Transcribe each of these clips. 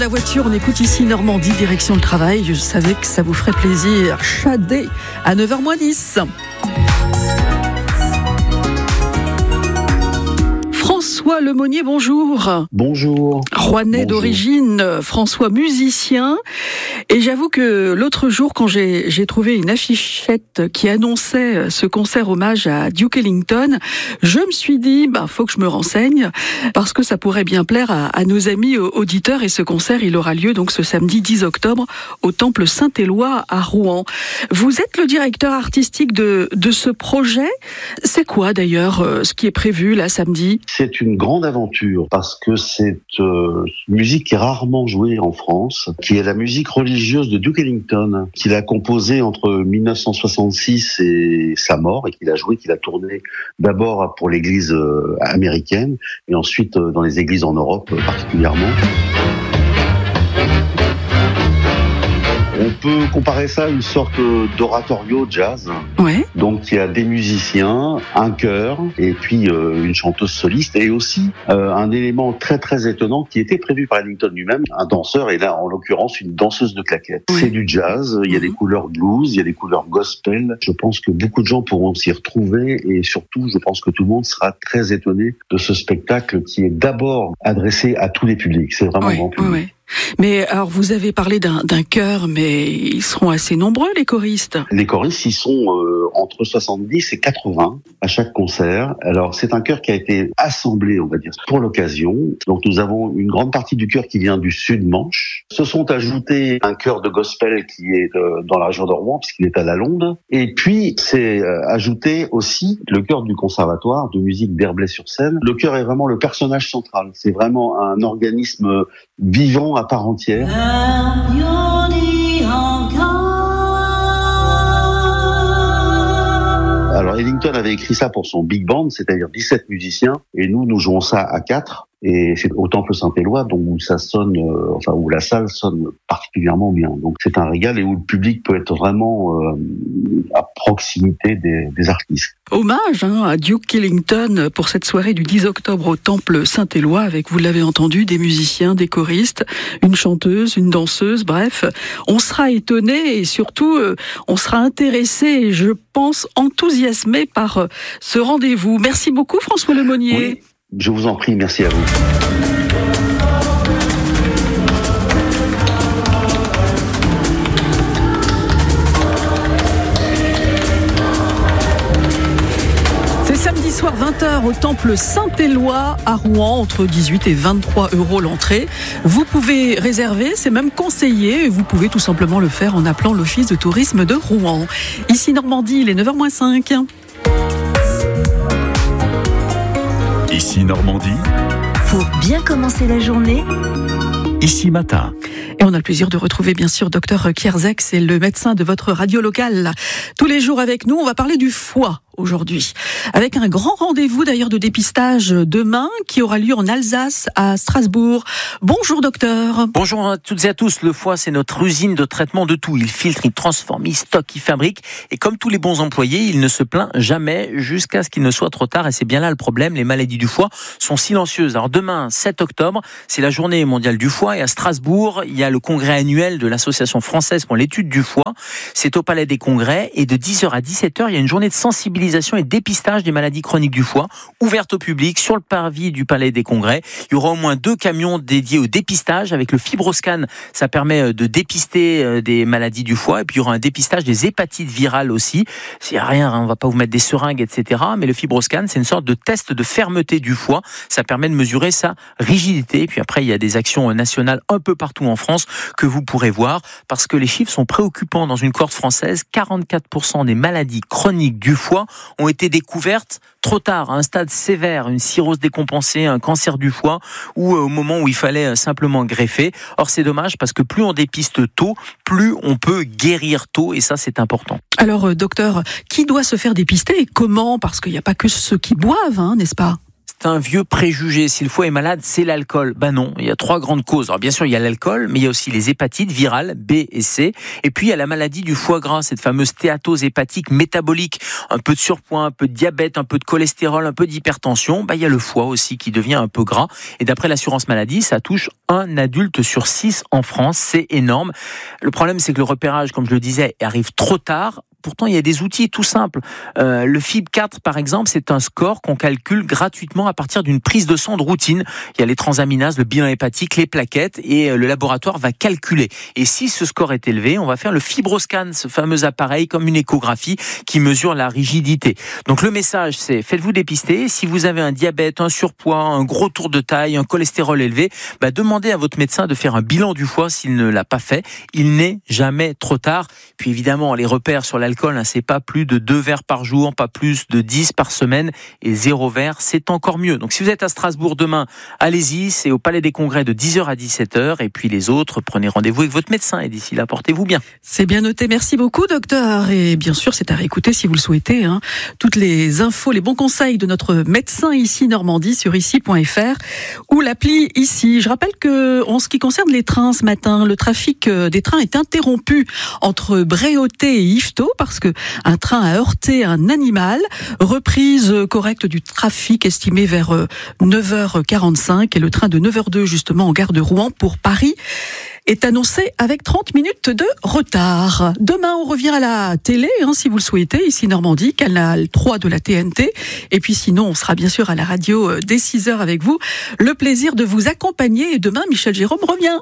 La voiture, on écoute ici Normandie, direction le travail. Je savais que ça vous ferait plaisir. Chadé à 9h-10. François Lemonnier, bonjour. Bonjour. Rouennais d'origine, François musicien. Et j'avoue que l'autre jour, quand j'ai trouvé une affichette qui annonçait ce concert hommage à Duke Ellington, je me suis dit, faut que je me renseigne, parce que ça pourrait bien plaire à nos amis auditeurs. Et ce concert, il aura lieu donc ce samedi 10 octobre au Temple Saint-Éloi à Rouen. Vous êtes le directeur artistique de ce projet. C'est quoi d'ailleurs ce qui est prévu là samedi ? C'est une grande aventure parce que c'est une musique qui est rarement jouée en France, qui est la musique religieuse de Duke Ellington, qu'il a composée entre 1966 et sa mort, et qu'il a tourné d'abord pour l'église américaine et ensuite dans les églises en Europe particulièrement. On peut comparer ça à une sorte d'oratorio jazz. Ouais. Donc il y a des musiciens, un chœur et puis une chanteuse soliste et aussi un élément très très étonnant qui était prévu par Ellington lui-même, un danseur et là en l'occurrence une danseuse de claquettes. Oui. C'est du jazz, il y a des couleurs blues, il y a des couleurs gospel. Je pense que beaucoup de gens pourront s'y retrouver et surtout je pense que tout le monde sera très étonné de ce spectacle qui est d'abord adressé à tous les publics. C'est vraiment grand public. Oui. Mais alors vous avez parlé d'un chœur, mais ils seront assez nombreux les choristes. Les choristes, ils sont entre 70 et 80 à chaque concert. Alors c'est un chœur qui a été assemblé, on va dire, pour l'occasion. Donc nous avons une grande partie du chœur qui vient du Sud-Manche. Se sont ajoutés un chœur de gospel qui est dans la région de Rouen, puisqu'il est à la Londe. Et puis c'est ajouté aussi le chœur du Conservatoire de musique d'Herblay-sur-Seine. Le chœur est vraiment le personnage central. C'est vraiment un organisme vivant à part entière. Alors Ellington avait écrit ça pour son big band, c'est-à-dire 17 musiciens, et nous jouons ça à 4. Et c'est au Temple Saint-Éloi, donc où ça sonne, où la salle sonne particulièrement bien. Donc c'est un régal et où le public peut être vraiment à proximité des artistes. Hommage à Duke Ellington pour cette soirée du 10 octobre au Temple Saint-Éloi avec, vous l'avez entendu, des musiciens, des choristes, une chanteuse, une danseuse, bref. On sera étonné et surtout on sera intéressé et je pense enthousiasmé par ce rendez-vous. Merci beaucoup François Lemonnier. Oui. Je vous en prie, merci à vous. C'est samedi soir 20h au Temple Saint-Éloi à Rouen, entre 18 et 23 € l'entrée. Vous pouvez réserver, c'est même conseillé, et vous pouvez tout simplement le faire en appelant l'Office de tourisme de Rouen. Ici Normandie, il est 9h-5. Ici Normandie. Pour bien commencer la journée. Ici Matin. Et on a le plaisir de retrouver bien sûr Dr Kierzek, c'est le médecin de votre radio locale. Tous les jours avec nous, on va parler du foie aujourd'hui. Avec un grand rendez-vous d'ailleurs de dépistage demain qui aura lieu en Alsace, à Strasbourg. Bonjour docteur. Bonjour à toutes et à tous. Le foie, c'est notre usine de traitement de tout. Il filtre, il transforme, il stocke, il fabrique. Et comme tous les bons employés, il ne se plaint jamais jusqu'à ce qu'il ne soit trop tard. Et c'est bien là le problème. Les maladies du foie sont silencieuses. Alors demain, 7 octobre, c'est la journée mondiale du foie. Et à Strasbourg, il y a le congrès annuel de l'Association française pour l'étude du foie. C'est au Palais des Congrès. Et de 10h à 17h, il y a une journée de sensibilisation et dépistage des maladies chroniques du foie, ouverte au public sur le parvis du Palais des Congrès. Il y aura au moins 2 camions dédiés au dépistage avec le FibroScan. Ça permet de dépister des maladies du foie. Et puis il y aura un dépistage des hépatites virales aussi. S'il n'y a rien, on ne va pas vous mettre des seringues, etc. Mais le FibroScan, c'est une sorte de test de fermeté du foie. Ça permet de mesurer sa rigidité. Et puis après, il y a des actions nationales un peu partout en France que vous pourrez voir parce que les chiffres sont préoccupants dans une cohorte française. 44% des maladies chroniques du foie ont été découvertes trop tard, à un stade sévère, une cirrhose décompensée, un cancer du foie, ou au moment où il fallait simplement greffer. Or, c'est dommage parce que plus on dépiste tôt, plus on peut guérir tôt, et ça, c'est important. Alors, docteur, qui doit se faire dépister et comment ? Parce qu'il n'y a pas que ceux qui boivent, n'est-ce pas ? c'est un vieux préjugé. Si le foie est malade, c'est l'alcool. Ben non, il y a 3 grandes causes. Alors bien sûr, il y a l'alcool, mais il y a aussi les hépatites virales, B et C. Et puis il y a la maladie du foie gras, cette fameuse stéatose hépatique métabolique. Un peu de surpoids, un peu de diabète, un peu de cholestérol, un peu d'hypertension. Ben, il y a le foie aussi qui devient un peu gras. Et d'après l'assurance maladie, ça touche 1 adulte sur 6 en France. C'est énorme. Le problème, c'est que le repérage, comme je le disais, arrive trop tard. Pourtant, il y a des outils tout simples. Le FIB4, par exemple, c'est un score qu'on calcule gratuitement à partir d'une prise de sang de routine. Il y a les transaminases, le bilan hépatique, les plaquettes, et le laboratoire va calculer. Et si ce score est élevé, on va faire le FibroScan, ce fameux appareil comme une échographie qui mesure la rigidité. Donc le message, c'est faites-vous dépister. Si vous avez un diabète, un surpoids, un gros tour de taille, un cholestérol élevé, demandez à votre médecin de faire un bilan du foie s'il ne l'a pas fait. Il n'est jamais trop tard. Puis évidemment, les repères sur l'alcool, c'est pas plus de 2 verres par jour, pas plus de 10 par semaine, et 0 verre, c'est encore mieux. Donc si vous êtes à Strasbourg demain, allez-y, c'est au Palais des Congrès de 10h à 17h, et puis les autres, prenez rendez-vous avec votre médecin, et d'ici là, portez-vous bien. C'est bien noté, merci beaucoup docteur, et bien sûr c'est à réécouter si vous le souhaitez, toutes les infos, les bons conseils de notre médecin ici Normandie sur ici.fr ou l'appli ici. Je rappelle que en ce qui concerne les trains ce matin, le trafic des trains est interrompu entre Bréauté et Yvetot parce que un train a heurté un animal. Reprise correcte du trafic estimée vers 9h45 et le train de 9h02 justement en gare de Rouen pour Paris est annoncé avec 30 minutes de retard. Demain, on revient à la télé, si vous le souhaitez, ici Normandie, canal 3 de la TNT. Et puis sinon, on sera bien sûr à la radio dès 6h avec vous. Le plaisir de vous accompagner. Et demain, Michel Jérôme revient.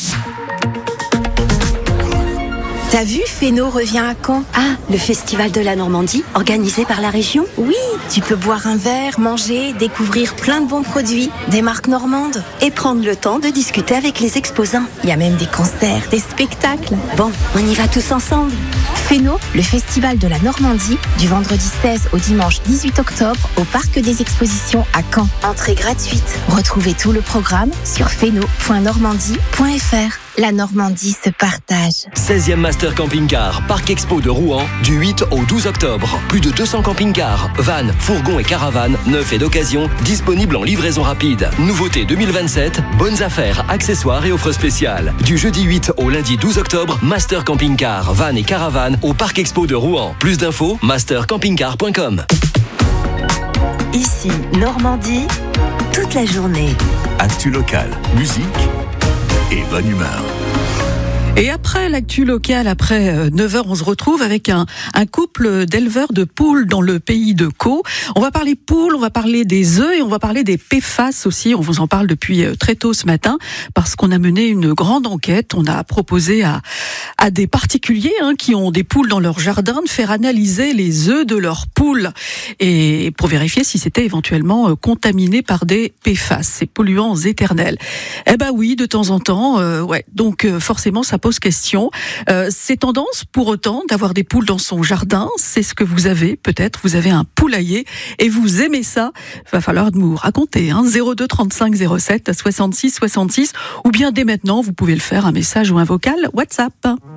T'as vu, Fesneau revient à Caen. Ah, le festival de la Normandie, organisé par la région. Oui, tu peux boire un verre, manger, découvrir plein de bons produits, des marques normandes. Et prendre le temps de discuter avec les exposants. Il y a même des concerts, des spectacles. Bon, on y va tous ensemble. Fesneau, le festival de la Normandie, du vendredi 16 au dimanche 18 octobre, au Parc des Expositions à Caen. Entrée gratuite. Retrouvez tout le programme sur fesneau.normandie.fr. La Normandie se partage. 16e Master Camping-Car, Parc Expo de Rouen, du 8 au 12 octobre. Plus de 200 camping-cars, vannes, fourgons et caravanes, neufs et d'occasion, disponibles en livraison rapide. Nouveauté 2027, bonnes affaires, accessoires et offres spéciales. Du jeudi 8 au lundi 12 octobre, Master Camping-Car, vannes et caravanes au Parc Expo de Rouen. Plus d'infos, mastercampingcar.com. Ici, Normandie, toute la journée. Actu locale, musique et bonne humeur. Et après l'actu locale, après 9h, on se retrouve avec un couple d'éleveurs de poules dans le pays de Caux. On va parler poules, on va parler des œufs et on va parler des PFAS aussi. On vous en parle depuis très tôt ce matin parce qu'on a mené une grande enquête. On a proposé à des particuliers qui ont des poules dans leur jardin de faire analyser les œufs de leurs poules et pour vérifier si c'était éventuellement contaminé par des PFAS, ces polluants éternels. Eh ben oui, de temps en temps, ouais. Donc forcément, ça pose question. C'est tendance pour autant d'avoir des poules dans son jardin. C'est ce que vous avez peut-être. Vous avez un poulailler et vous aimez ça. Il va falloir nous raconter. 02 35 07 66 66 ou bien dès maintenant, vous pouvez le faire un message ou un vocal WhatsApp.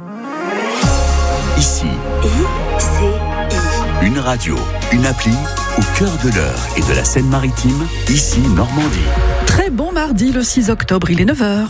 Ici, une radio, une appli au cœur de l'Eure et de la Seine-Maritime, ici Normandie. Très bon mardi le 6 octobre, il est 9h.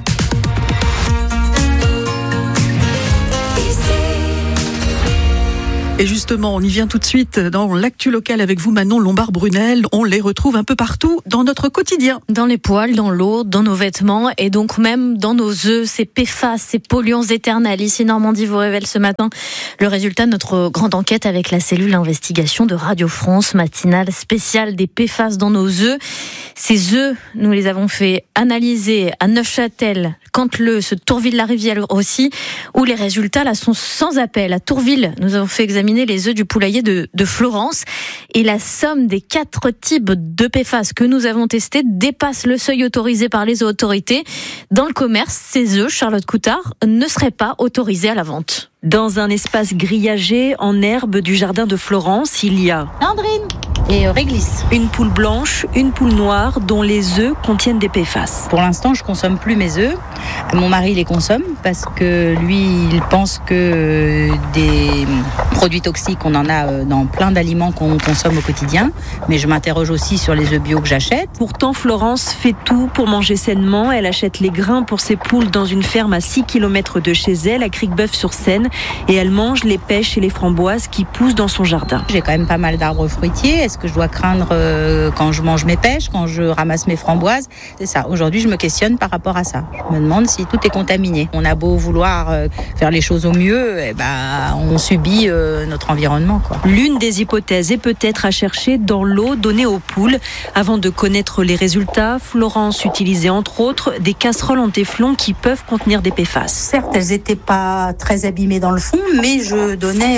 Et justement, on y vient tout de suite dans l'actu locale avec vous, Manon Lombard-Brunel. On les retrouve un peu partout dans notre quotidien. Dans les poêles, dans l'eau, dans nos vêtements et donc même dans nos œufs. Ces PFAS, ces polluants éternels. Ici, Normandie vous révèle ce matin le résultat de notre grande enquête avec la cellule d'investigation de Radio France, matinale spéciale des PFAS dans nos œufs. Ces œufs, nous les avons fait analyser à Neufchâtel, Canteleu, Tourville-la-Rivière aussi, où les résultats là sont sans appel. À Tourville, nous avons fait examiner les œufs du poulailler de Florence et la somme des 4 types de PFAS que nous avons testés dépasse le seuil autorisé par les autorités. Dans le commerce, ces œufs, Charlotte Coutard, ne seraient pas autorisés à la vente. Dans un espace grillagé en herbe du jardin de Florence, il y a Landrine et réglisse. Une poule blanche, une poule noire dont les œufs contiennent des PFAS. Pour l'instant, je consomme plus mes œufs. Mon mari les consomme parce que lui, il pense que des produits toxiques, on en a dans plein d'aliments qu'on consomme au quotidien, mais je m'interroge aussi sur les œufs bio que j'achète. Pourtant, Florence fait tout pour manger sainement. Elle achète les grains pour ses poules dans une ferme à 6 km de chez elle, à Cricbeuf-sur-Seine, et elle mange les pêches et les framboises qui poussent dans son jardin. J'ai quand même pas mal d'arbres fruitiers. Est-ce que je dois craindre quand je mange mes pêches, quand je ramasse mes framboises? C'est ça. Aujourd'hui, je me questionne par rapport à ça. Je me demande si tout est contaminé. On a beau vouloir faire les choses au mieux, on subit notre environnement, quoi. L'une des hypothèses est peut-être à chercher dans l'eau donnée aux poules. Avant de connaître les résultats, Florence utilisait entre autres des casseroles en téflon qui peuvent contenir des PFAS. Certes, elles n'étaient pas très abîmées dans le fond, mais je donnais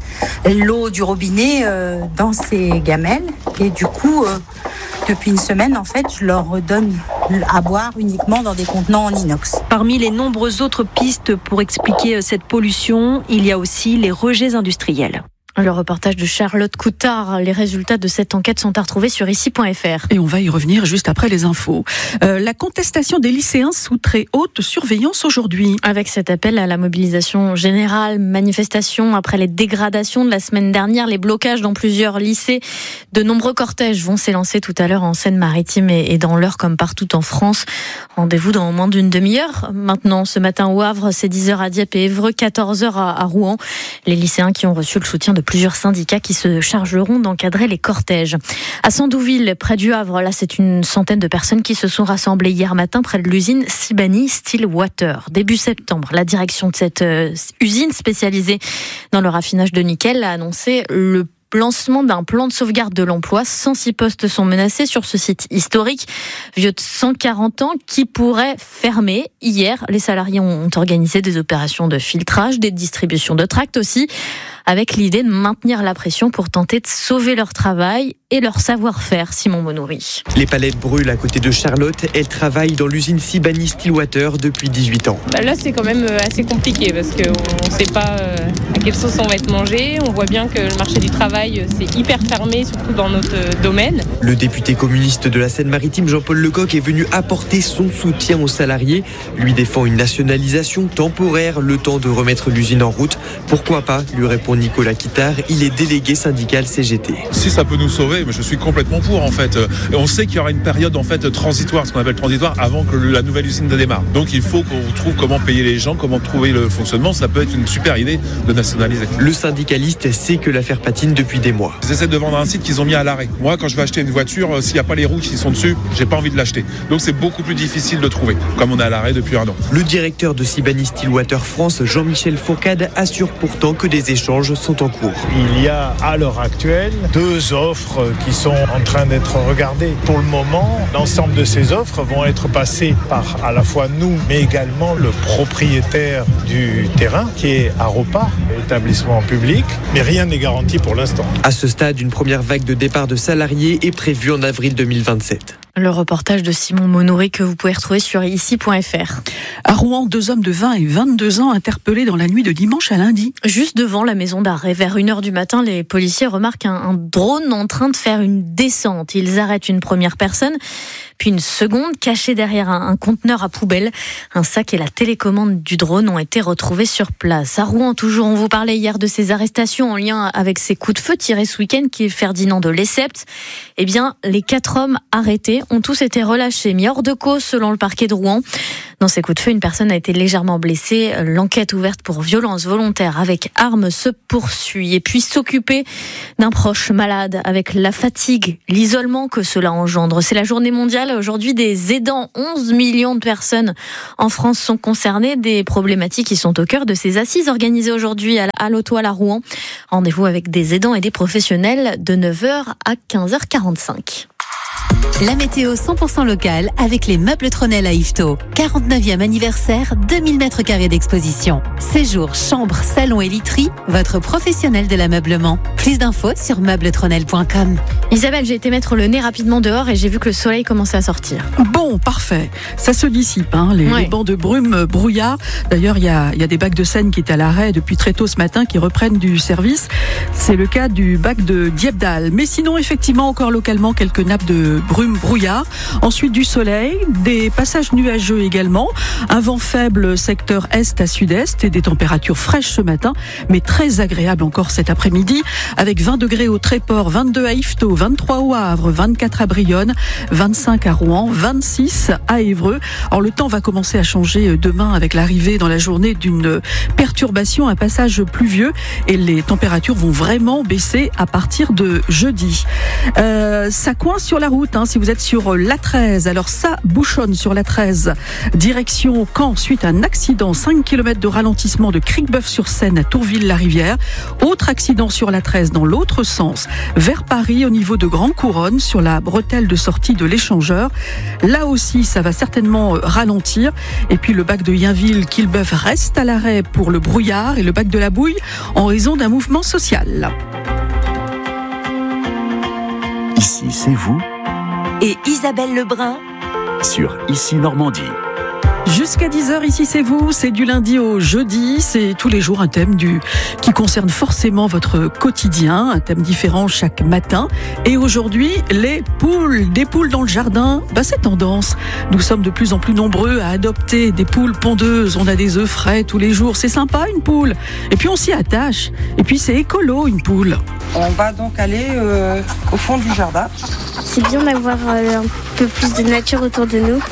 l'eau du robinet dans ces gamelles. Et du coup, depuis une semaine, en fait, je leur donne à boire uniquement dans des contenants en inox. Parmi les nombreuses autres pistes pour expliquer cette pollution, il y a aussi les rejets industriels. Le reportage de Charlotte Coutard. Les résultats de cette enquête sont à retrouver sur ici.fr. Et on va y revenir juste après les infos. La contestation des lycéens sous très haute surveillance aujourd'hui. Avec cet appel à la mobilisation générale, manifestation après les dégradations de la semaine dernière, les blocages dans plusieurs lycées. De nombreux cortèges vont s'élancer tout à l'heure en Seine-Maritime et dans l'Eure comme partout en France. Rendez-vous dans moins d'une demi-heure. Maintenant, ce matin au Havre, c'est 10h à Dieppe et Évreux, 14h à Rouen. Les lycéens qui ont reçu le soutien de plusieurs syndicats qui se chargeront d'encadrer les cortèges. À Sandouville, près du Havre, là, c'est une centaine de personnes qui se sont rassemblées hier matin près de l'usine Sibani Stillwater. Début septembre, la direction de cette usine spécialisée dans le raffinage de nickel a annoncé le lancement d'un plan de sauvegarde de l'emploi. 106 postes sont menacés sur ce site historique, vieux de 140 ans, qui pourrait fermer. Hier, les salariés ont organisé des opérations de filtrage, des distributions de tracts aussi, avec l'idée de maintenir la pression pour tenter de sauver leur travail et leur savoir-faire. Simon Monouri. Les palettes brûlent à côté de Charlotte. Elle travaille dans l'usine Sibani Stillwater depuis 18 ans. Là, c'est quand même assez compliqué parce qu'on ne sait pas à quelle sauce on va être mangé. On voit bien que le marché du travail, c'est hyper fermé, surtout dans notre domaine. Le député communiste de la Seine-Maritime, Jean-Paul Lecoq, est venu apporter son soutien aux salariés. Lui défend une nationalisation temporaire, le temps de remettre l'usine en route. Pourquoi pas, lui répond Nicolas Quittard. Il est délégué syndical CGT. Si ça peut nous sauver, mais je suis complètement pour en fait. Et on sait qu'il y aura une période en fait transitoire, ce qu'on appelle transitoire, avant que la nouvelle usine ne démarre. Donc il faut qu'on trouve comment payer les gens, comment trouver le fonctionnement. Ça peut être une super idée de nationaliser. Le syndicaliste sait que l'affaire patine depuis des mois. Ils essaient de vendre un site qu'ils ont mis à l'arrêt. Moi, quand je vais acheter une voiture, s'il n'y a pas les roues qui sont dessus, j'ai pas envie de l'acheter. Donc c'est beaucoup plus difficile de trouver, comme on est à l'arrêt depuis un an. Le directeur de Sibani Stillwater France, Jean-Michel Fourcade, assure pourtant que des échanges sont en cours. Il y a à l'heure actuelle 2 offres qui sont en train d'être regardées. Pour le moment, l'ensemble de ces offres vont être passées par à la fois nous, mais également le propriétaire du terrain, qui est Aropa, établissement public, mais rien n'est garanti pour l'instant. À ce stade, une première vague de départ de salariés est prévue en avril 2027. Le reportage de Simon Monouri que vous pouvez retrouver sur ici.fr. À Rouen, 2 hommes de 20 et 22 ans interpellés dans la nuit de dimanche à lundi. Juste devant la maison d'arrêt, vers 1h du matin, les policiers remarquent un drone en train de faire une descente. Ils arrêtent une première personne, puis une seconde, cachée derrière un conteneur à poubelle. Un sac et la télécommande du drone ont été retrouvés sur place. À Rouen, toujours, on vous parlait hier de ces arrestations en lien avec ces coups de feu tirés ce week-end qui est Ferdinand de Lesseps. Eh bien, les 4 hommes arrêtés ont tous été relâchés, mis hors de cause selon le parquet de Rouen. Dans ces coups de feu, une personne a été légèrement blessée. L'enquête ouverte pour violence volontaire avec arme se poursuit. Et puis s'occuper d'un proche malade avec la fatigue, l'isolement que cela engendre. C'est la journée mondiale aujourd'hui des aidants. 11 millions de personnes en France sont concernées. Des problématiques qui sont au cœur de ces assises organisées aujourd'hui à l'Autoile à Rouen. Rendez-vous avec des aidants et des professionnels de 9h à 15h45. La météo 100% locale avec les meubles Tronel à Yvetot. 49e anniversaire, 2000 m² d'exposition. Séjour, chambre, salon et literie, votre professionnel de l'ameublement. Plus d'infos sur meubletronel.com. Isabelle, j'ai été mettre le nez rapidement dehors et j'ai vu que le soleil commençait à sortir. Bon, parfait. Ça se dissipe, les bancs de brume, brouillard. D'ailleurs, il y a des bacs de Seine qui est à l'arrêt depuis très tôt ce matin, qui reprennent du service. C'est le cas du bac de Diepdal. Mais sinon, effectivement, encore localement, quelques nappes de brume, brouillard. Ensuite du soleil, des passages nuageux également. Un vent faible secteur est à sud-est et des températures fraîches ce matin, mais très agréables encore cet après-midi, avec 20 degrés au Tréport, 22 à Yvetot, 23 au Havre, 24 à Brionne, 25 à Rouen, 26 à Évreux. Alors le temps va commencer à changer demain avec l'arrivée dans la journée d'une perturbation, un passage pluvieux, et les températures vont vraiment baisser à partir de jeudi. Ça coince sur la route, si vous êtes sur l'A13. Alors ça bouchonne sur l'A13, direction Caen, suite à un accident, 5 km de ralentissement de Cricbeuf-sur-Seine à Tourville-la-Rivière. Autre accident sur l'A13 dans l'autre sens, vers Paris, au niveau de Grand Couronne, sur la bretelle de sortie de l'échangeur. Là aussi, ça va certainement ralentir. Et puis le bac de Yainville-Quillebeuf reste à l'arrêt pour le brouillard et le bac de la Bouille en raison d'un mouvement social. Ici, c'est vous. Et Isabelle Lebrun Sur Ici Normandie. Jusqu'à 10h, ici c'est vous, c'est du lundi au jeudi, c'est tous les jours un thème qui concerne forcément votre quotidien, un thème différent chaque matin. Et aujourd'hui, les poules, des poules dans le jardin, c'est tendance. Nous sommes de plus en plus nombreux à adopter des poules pondeuses, on a des œufs frais tous les jours, c'est sympa une poule. Et puis on s'y attache, et puis c'est écolo une poule. On va donc aller au fond du jardin. C'est bien d'avoir un peu plus de nature autour de nous.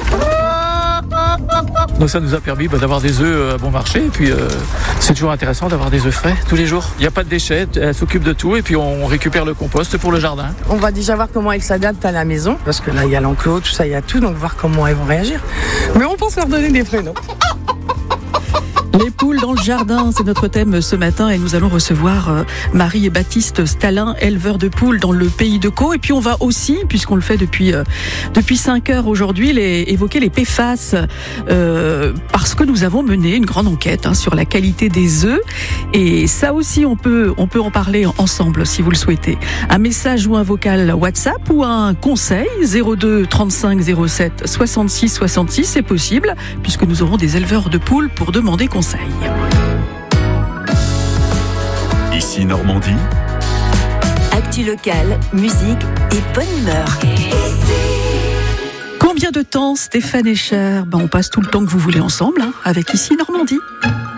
Donc ça nous a permis d'avoir des œufs à bon marché, et puis c'est toujours intéressant d'avoir des œufs frais tous les jours. Il n'y a pas de déchets, elle s'occupe de tout, et puis on récupère le compost pour le jardin. On va déjà voir comment elles s'adaptent à la maison, parce que là il y a l'enclos, tout ça, il y a tout, donc voir comment elles vont réagir. Mais on pense leur donner des prénoms. Les poules dans le jardin, c'est notre thème ce matin, et nous allons recevoir Marie et Baptiste Stalin, éleveurs de poules dans le pays de Caux. Et puis on va aussi, puisqu'on le fait depuis 5 heures aujourd'hui, évoquer les PFAS, parce que nous avons mené une grande enquête sur la qualité des œufs. Et ça aussi, on peut en parler ensemble si vous le souhaitez. Un message ou un vocal WhatsApp ou un conseil 02 35 07 66 66, c'est possible, puisque nous aurons des éleveurs de poules pour demander conseil. Ici Normandie. Actu locale, musique et bonne humeur. Combien de temps, Stéphane Echer ? On passe tout le temps que vous voulez ensemble, avec Ici Normandie.